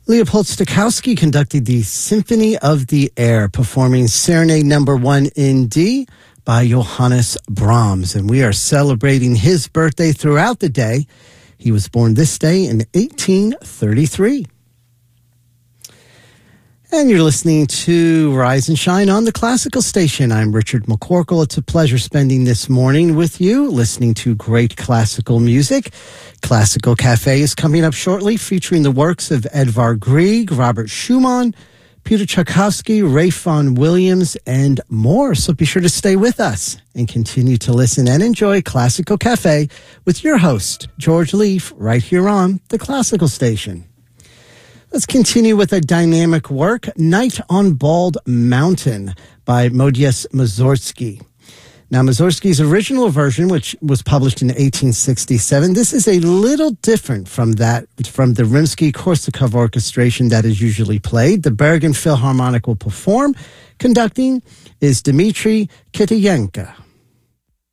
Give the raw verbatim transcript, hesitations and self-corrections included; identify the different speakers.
Speaker 1: Leopold Stokowski conducted the Symphony of the Air, performing Serenade Number One in D by Johannes Brahms. And we are celebrating his birthday throughout the day. He was born this day in eighteen thirty-three. And you're listening to Rise and Shine on the Classical Station. I'm Richard McCorkle. It's a pleasure spending this morning with you, listening to great classical music. Classical Cafe is coming up shortly, featuring the works of Edvard Grieg, Robert Schumann, Peter Tchaikovsky, Ray Vaughan Williams, and more. So be sure to stay with us and continue to listen and enjoy Classical Cafe with your host, George Leaf, right here on the Classical Station. Let's continue with a dynamic work, Night on Bald Mountain by Modest Mussorgsky. Now, Mussorgsky's original version, which was published in eighteen sixty-seven, this is a little different from that, from the Rimsky-Korsakov orchestration that is usually played. The Bergen Philharmonic will perform. Conducting is Dmitry Kitayenko.